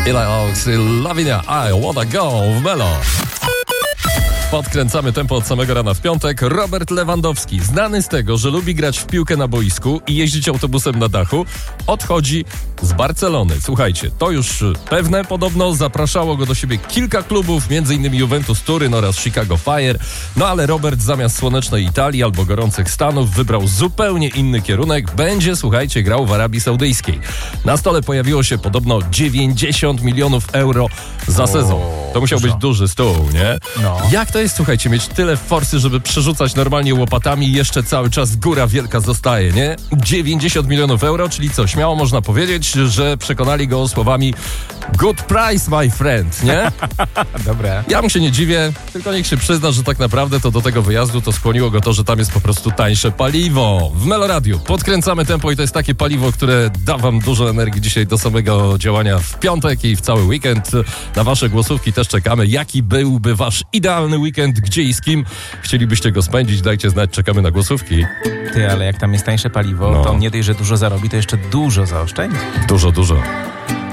Lavinia, I wanna go w Melo. Podkręcamy tempo od samego rana w piątek. Robert Lewandowski, znany z tego, że lubi grać w piłkę na boisku i jeździć autobusem na dachu, odchodzi z Barcelony. Słuchajcie, to już pewne, podobno zapraszało go do siebie kilka klubów, m.in. Juventus Turyn oraz Chicago Fire. No ale Robert zamiast słonecznej Italii albo gorących Stanów wybrał zupełnie inny kierunek. Będzie, słuchajcie, grał w Arabii Saudyjskiej. Na stole pojawiło się podobno 90 milionów euro za sezon. To musiał być duży stół, nie? No. Jak to jest, słuchajcie, mieć tyle forsy, żeby przerzucać normalnie łopatami i jeszcze cały czas góra wielka zostaje, nie? 90 milionów euro, czyli co? Śmiało można powiedzieć, że przekonali go słowami good price, my friend, nie? Dobre. Ja mu się nie dziwię, tylko niech się przyzna, że tak naprawdę to do tego wyjazdu to skłoniło go to, że tam jest po prostu tańsze paliwo. W Meloradiu podkręcamy tempo i to jest takie paliwo, które da wam dużo energii dzisiaj do samego działania w piątek i w cały weekend. Na wasze głosówki też czekamy. Jaki byłby wasz idealny weekend, gdzie i z kim chcielibyście go spędzić? Dajcie znać, czekamy na głosówki. Ty, ale jak tam jest tańsze paliwo, to nie dość, że dużo zarobi, to jeszcze dużo zaoszczędzi. Dużo.